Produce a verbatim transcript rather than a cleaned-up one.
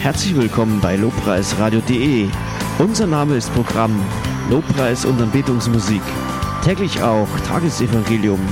Herzlich willkommen bei lobpreisradio punkt de. Unser Name ist Programm Lobpreis und Anbetungsmusik. Täglich auch Tagesevangelium